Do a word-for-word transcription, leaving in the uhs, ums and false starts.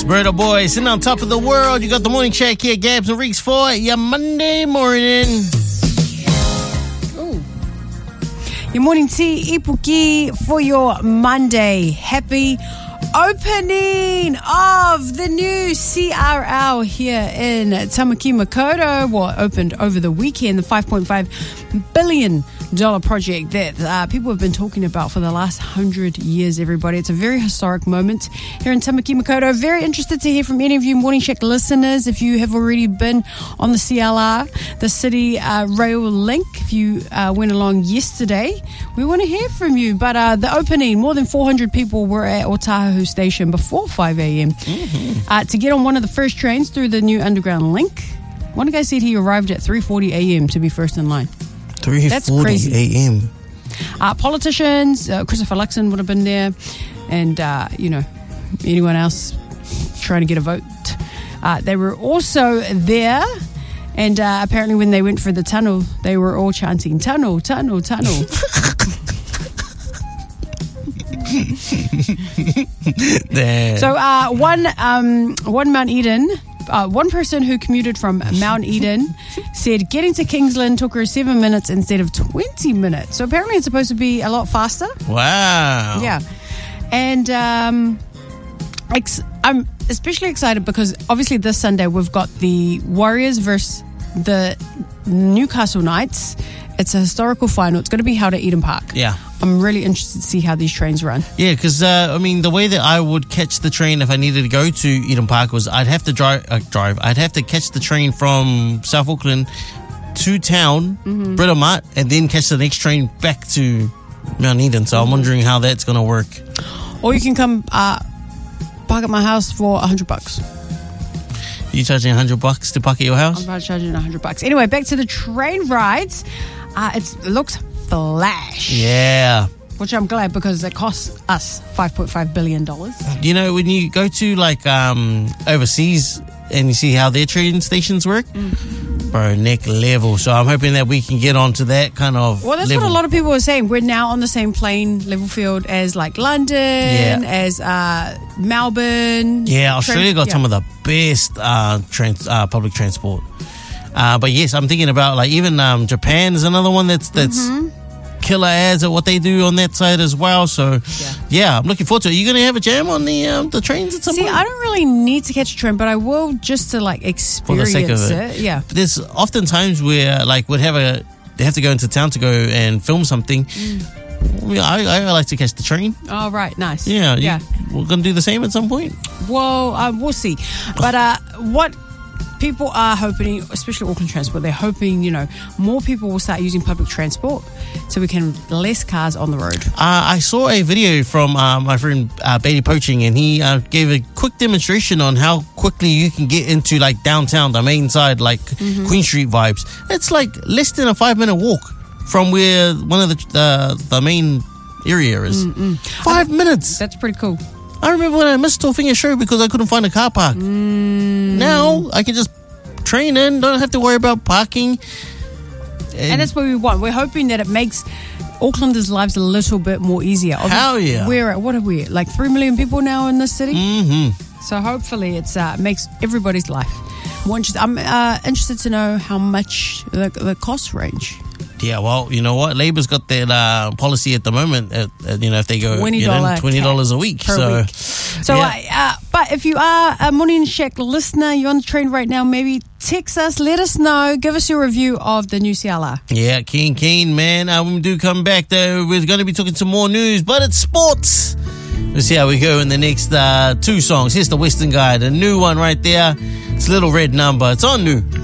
Birdo Boy sitting on top of the world. You got the morning check here, Gabs and Reeks for your Monday morning. Ooh. Your morning tea, Ipuki, for your Monday. Happy opening of the new C R L here in Tamaki Makaurau. Well, opened over the weekend, the five point five billion dollars project that uh, people have been talking about for the last hundred years, everybody. It's a very historic moment here in Tamaki Makaurau. Very interested to hear from any of you Morning Shack listeners. If you have already been on the C L R, the City uh, Rail Link, if you uh, went along yesterday, we want to hear from you. But uh, the opening, more than four hundred people were at Otahu Station before five a.m. Mm-hmm. uh, to get on one of the first trains through the new underground link. One guy said he arrived at three forty a.m. to be first in line. three forty a.m. Uh, politicians, uh, Christopher Luxon would have been there, and, uh, you know, anyone else trying to get a vote. Uh, they were also there, and uh, apparently when they went for the tunnel, they were all chanting, tunnel, tunnel, tunnel. So uh, one, um, one Mount Eden... Uh, one person who commuted from Mount Eden said getting to Kingsland took her seven minutes instead of twenty minutes. So apparently it's supposed to be a lot faster. Wow. Yeah. And um, ex- I'm especially excited because obviously this Sunday we've got the Warriors versus the Newcastle Knights. It's a historical final. It's going to be held at Eden Park. Yeah. I'm really interested to see how these trains run. Yeah, because, uh, I mean, the way that I would catch the train if I needed to go to Eden Park was I'd have to drive, uh, drive. I'd have to catch the train from South Auckland to town, mm-hmm. Britomart, and then catch the next train back to Mount Eden. So mm-hmm. I'm wondering how that's going to work. Or you can come uh, park at my house for one hundred bucks. You charging one hundred bucks to park at your house? I'm charging one hundred bucks. Anyway, back to the train rides. Uh, it's, it looks flash. Yeah. Which I'm glad because it costs us five point five billion dollars. You know, when you go to like um, overseas and you see how their train stations work, mm. bro, neck level. So I'm hoping that we can get onto that kind of Well, that's level. what a lot of people are saying. We're now on the same plane level field as like London, yeah. as uh, Melbourne. Yeah, Australia Trans- got yeah. some of the best uh, trans- uh, public transport. Uh, but yes, I'm thinking about like even um, Japan is another one that's that's mm-hmm. killer ads at what they do on that side as well. So yeah, yeah I'm looking forward to it. Are you going to have a jam on the um, the trains at some See, point? I don't really need to catch a train, but I will just to like experience For the sake of it. it. Yeah, but there's often times where like would have a they have to go into town to go and film something. Mm. I, I like to catch the train. Oh, right. Nice. Yeah. Yeah. You, we're going to do the same at some point. Well, uh, we'll see. But uh, what people are hoping, especially Auckland Transport, they're hoping, you know, more people will start using public transport so we can less cars on the road. Uh, I saw a video from uh, my friend uh, Bailey Poaching, and he uh, gave a quick demonstration on how quickly you can get into like downtown, the main side, like mm-hmm. Queen Street vibes. It's like less than a five minute walk from where one of the uh, the main area is. Mm-mm. Five I, minutes. That's pretty cool. I remember when I missed Tauwhinga Show because I couldn't find a car park. Mm. Now I can just train in, don't have to worry about parking. And, and that's what we want. We're hoping that it makes Aucklanders' lives a little bit more easier. Hell yeah. We're at, what are we, like three million people now in this city? Mm-hmm. So hopefully it uh, makes everybody's life more interesting. I'm uh, interested to know how much the, the cost range. Yeah, well, you know what? Labour's got that uh, policy at the moment. At, at, you know, if they go twenty dollars twenty dollars a week. Per so, week. So, yeah. uh, uh, but if you are a Morning Shack listener, you're on the train right now, maybe text us, let us know, give us your review of the new C L R. Yeah, keen, keen, man. Uh, when we do come back, though, we're going to be talking some more news, but it's sports. We'll see how we go in the next uh, two songs. Here's the Western Guy, the new one right there. It's Little Red Number. It's on New.